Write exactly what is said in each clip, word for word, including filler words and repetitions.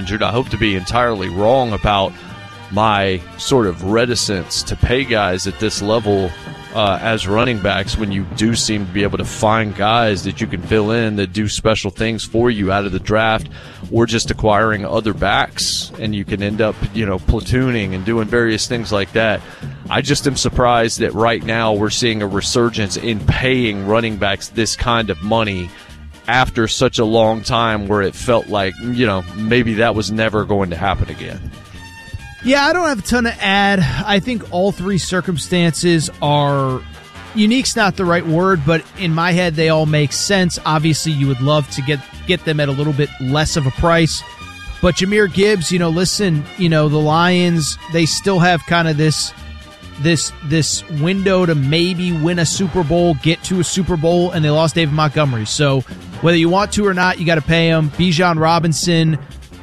injured. I hope to be entirely wrong about my sort of reticence to pay guys at this level uh, as running backs when you do seem to be able to find guys that you can fill in that do special things for you out of the draft, or just acquiring other backs and you can end up, you know, platooning and doing various things like that. I just am surprised that right now we're seeing a resurgence in paying running backs this kind of money after such a long time where it felt like, you know, maybe that was never going to happen again. Yeah, I don't have a ton to add. I think all three circumstances are unique's not the right word, but in my head they all make sense. Obviously, you would love to get get them at a little bit less of a price. But Jahmyr Gibbs, you know, listen, you know, the Lions, they still have kind of this this this window to maybe win a Super Bowl, get to a Super Bowl, and they lost David Montgomery. So whether you want to or not, you got to pay him. Bijan Robinson,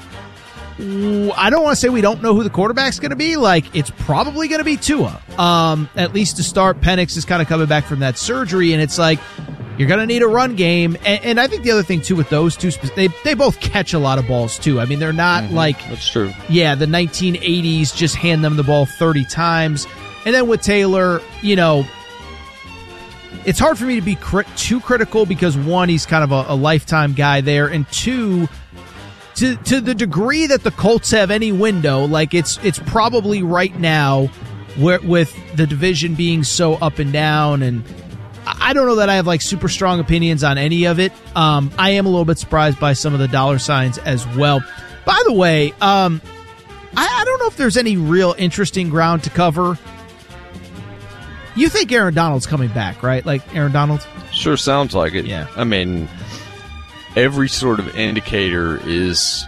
I don't want to say we don't know who the quarterback's going to be. Like, it's probably going to be Tua. Um, at least to start. Penix is kind of coming back from that surgery, and it's like you're going to need a run game. And, and I think the other thing, too, with those two, they they both catch a lot of balls, too. I mean, they're not mm-hmm. like, that's true. Yeah, the nineteen eighties, just hand them the ball thirty times. And then with Taylor, you know, it's hard for me to be crit- too critical because, one, he's kind of a, a lifetime guy there, and two, To to the degree that the Colts have any window, like it's it's probably right now, where with the division being so up and down, and I don't know that I have like super strong opinions on any of it. Um, I am a little bit surprised by some of the dollar signs as well. By the way, um, I, I don't know if there's any real interesting ground to cover. You think Aaron Donald's coming back, right? Like Aaron Donald? Sure sounds like it. Yeah. I mean, every sort of indicator is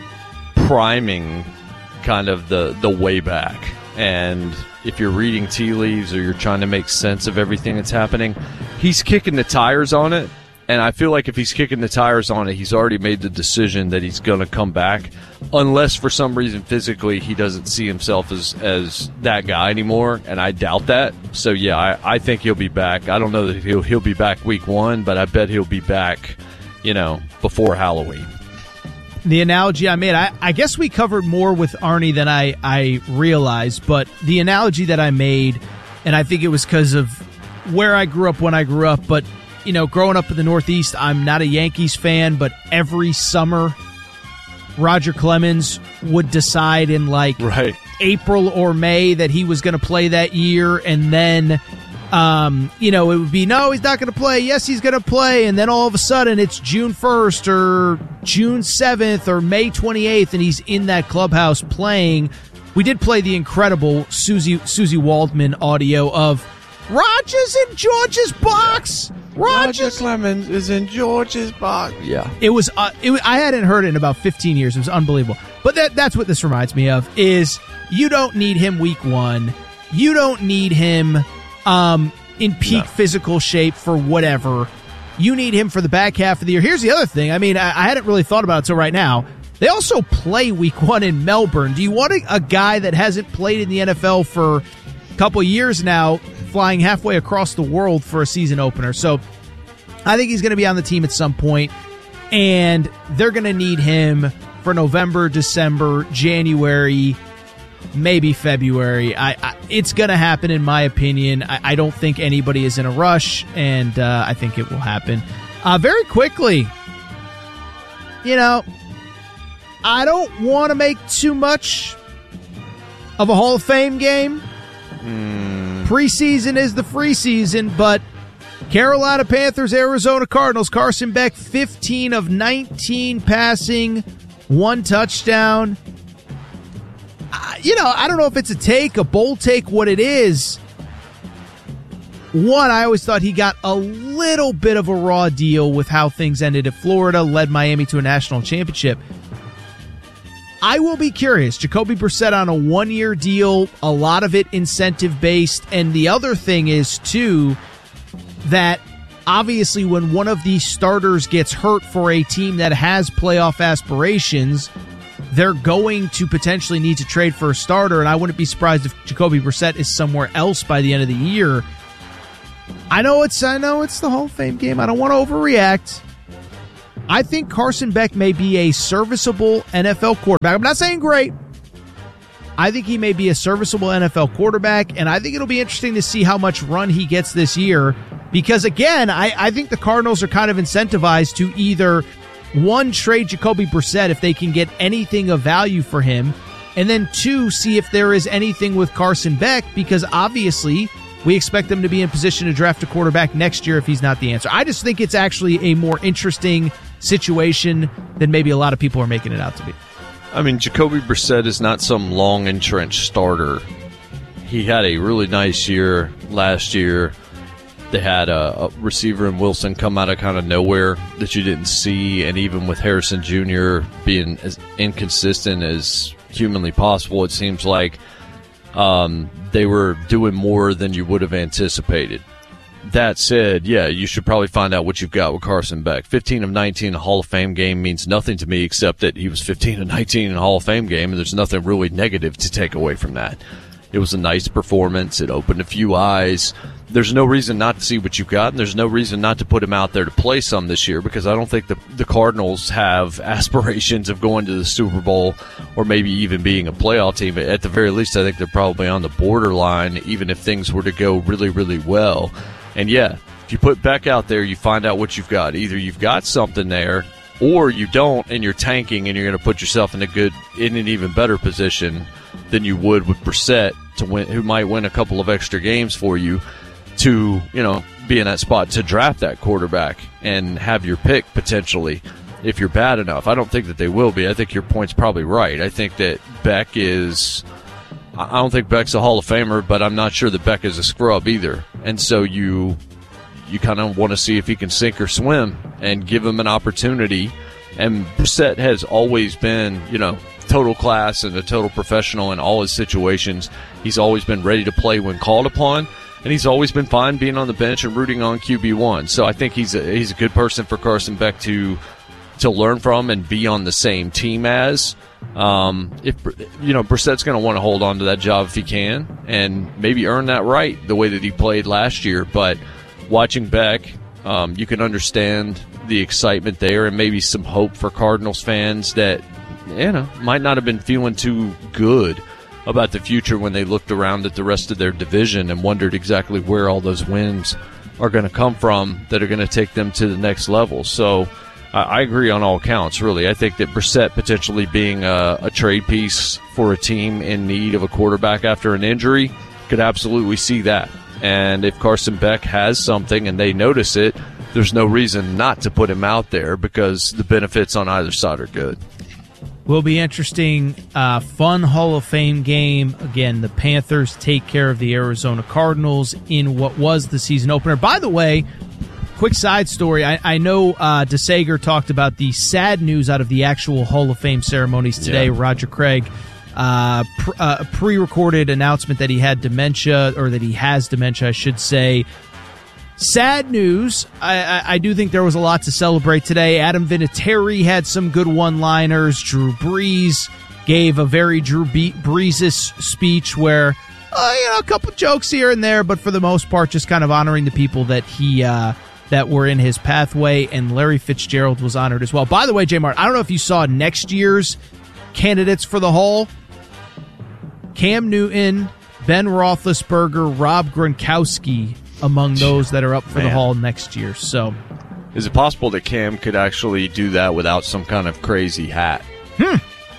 priming kind of the, the way back. And if you're reading tea leaves or you're trying to make sense of everything that's happening, he's kicking the tires on it. And I feel like if he's kicking the tires on it, he's already made the decision that he's going to come back, unless for some reason physically he doesn't see himself as, as that guy anymore, and I doubt that. So, yeah, I, I think he'll be back. I don't know that he'll, he'll be back week one, but I bet he'll be back, you know, before Halloween. The analogy I made, I, I guess we covered more with Arnie than I, I realized, but the analogy that I made, and I think it was because of where I grew up when I grew up, but, you know, growing up in the Northeast, I'm not a Yankees fan, but every summer, Roger Clemens would decide in like right. April or May that he was going to play that year, and then Um, you know, it would be, no, he's not going to play. Yes, he's going to play. And then all of a sudden it's June first or June seventh or May twenty-eighth, and he's in that clubhouse playing. We did play the incredible Susie, Susie Waldman audio of Rogers in George's box. Rogers. Roger Clemens is in George's box. Yeah. It was, uh, it was, I hadn't heard it in about fifteen years. It was unbelievable. But that, that's what this reminds me of is you don't need him week one. You don't need him Um, in peak no. physical shape for whatever. You need him for the back half of the year. Here's the other thing. I mean, I, I hadn't really thought about it until right now. They also play week one in Melbourne. Do you want a, a guy that hasn't played in the N F L for a couple of years now flying halfway across the world for a season opener? So I think he's going to be on the team at some point, and they're going to need him for November, December, January, maybe February. I, I it's going to happen, in my opinion. I, I don't think anybody is in a rush, and uh, I think it will happen uh, very quickly. You know, I don't want to make too much of a Hall of Fame game. Mm. Preseason is the free season, but Carolina Panthers, Arizona Cardinals, Carson Beck, fifteen of nineteen passing, one touchdown. Uh, you know, I don't know if it's a take, a bold take, what it is. One, I always thought he got a little bit of a raw deal with how things ended at Florida, led Miami to a national championship. I will be curious. Jacoby Brissett on a one-year deal, a lot of it incentive-based. And the other thing is, too, that obviously when one of these starters gets hurt for a team that has playoff aspirations, they're going to potentially need to trade for a starter, and I wouldn't be surprised if Jacoby Brissett is somewhere else by the end of the year. I know it's I know it's the Hall of Fame game. I don't want to overreact. I think Carson Beck may be a serviceable N F L quarterback. I'm not saying great. I think he may be a serviceable N F L quarterback, and I think it'll be interesting to see how much run he gets this year because, again, I, I think the Cardinals are kind of incentivized to either, one, trade Jacoby Brissett if they can get anything of value for him, and then, two, see if there is anything with Carson Beck because, obviously, we expect them to be in position to draft a quarterback next year if he's not the answer. I just think it's actually a more interesting situation than maybe a lot of people are making it out to be. I mean, Jacoby Brissett is not some long entrenched starter. He had a really nice year last year. They had a, a receiver in Wilson come out of kind of nowhere that you didn't see, and even with Harrison Junior being as inconsistent as humanly possible, it seems like um, they were doing more than you would have anticipated. That said, yeah, you should probably find out what you've got with Carson Beck. fifteen of nineteen in a Hall of Fame game means nothing to me except that he was fifteen of nineteen in a Hall of Fame game, and there's nothing really negative to take away from that. It was a nice performance. It opened a few eyes. There's no reason not to see what you've got, and there's no reason not to put him out there to play some this year because I don't think the, the Cardinals have aspirations of going to the Super Bowl or maybe even being a playoff team. At the very least, I think they're probably on the borderline, even if things were to go really, really well. And, yeah, if you put Beck out there, you find out what you've got. Either you've got something there or you don't, and you're tanking and you're going to put yourself in a good, in an even better position than you would with Brissett, to win, who might win a couple of extra games for you to, you know, be in that spot to draft that quarterback and have your pick potentially if you're bad enough. I don't think that they will be. I think your point's probably right. I think that Beck is – I don't think Beck's a Hall of Famer, but I'm not sure that Beck is a scrub either. And so you you kind of want to see if he can sink or swim and give him an opportunity. And Brissett has always been, you know, total class and a total professional in all his situations. He's always been ready to play when called upon, and he's always been fine being on the bench and rooting on Q B one. So I think he's a, he's a good person for Carson Beck to to learn from and be on the same team as. Um, if you know, Brissett's going to want to hold on to that job if he can, and maybe earn that right the way that he played last year. But watching Beck, um, you can understand the excitement there, and maybe some hope for Cardinals fans that, you know, might not have been feeling too good about the future when they looked around at the rest of their division and wondered exactly where all those wins are going to come from that are going to take them to the next level. So I agree on all accounts, really. I think that Brissett potentially being a, a trade piece for a team in need of a quarterback after an injury could absolutely see that. And if Carson Beck has something and they notice it, there's no reason not to put him out there because the benefits on either side are good. Will be interesting. Uh, fun Hall of Fame game. Again, the Panthers take care of the Arizona Cardinals in what was the season opener. By the way, quick side story. I, I know uh, DeSager talked about the sad news out of the actual Hall of Fame ceremonies today. Yeah. Roger Craig, uh, pr- uh, pre-recorded announcement that he had dementia, or that he has dementia, I should say. Sad news. I, I, I do think there was a lot to celebrate today. Adam Vinatieri had some good one-liners. Drew Brees gave a very Drew Brees speech where, uh, you know, a couple jokes here and there, but for the most part, just kind of honoring the people that he uh, that were in his pathway. And Larry Fitzgerald was honored as well. By the way, J Mart, I don't know if you saw next year's candidates for the Hall. Cam Newton, Ben Roethlisberger, Rob Gronkowski among those that are up for Man. the Hall next year. So, is it possible that Cam could actually do that without some kind of crazy hat? Hmm.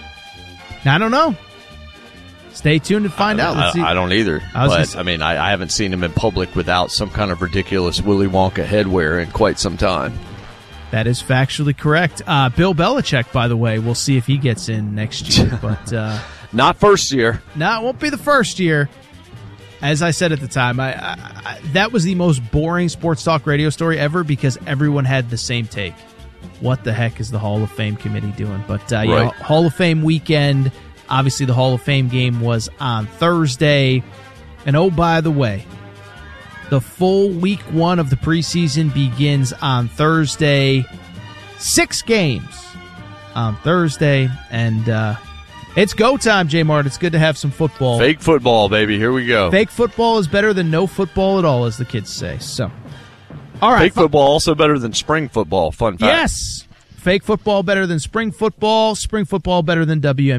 I don't know. Stay tuned to find I, out. Let's I, see. I don't either. I but, say, I mean, I, I haven't seen him in public without some kind of ridiculous Willy Wonka headwear in quite some time. That is factually correct. Uh, Bill Belichick, by the way, we'll see if he gets in next year. but uh, Not first year. No, it won't be the first year. As I said at the time, I, I, I, that was the most boring sports talk radio story ever because everyone had the same take. What the heck is the Hall of Fame committee doing? But, uh, right. you know, Hall of Fame weekend, obviously the Hall of Fame game was on Thursday. And, oh, by the way, the full week one of the preseason begins on Thursday. Six games on Thursday. And, uh, it's go time, J Mart. It's good to have some football. Fake football, baby. Here we go. Fake football is better than no football at all, as the kids say. So, all right. Fake football also better than spring football. Fun fact. Yes. Fake football better than spring football. Spring football better than W N B A.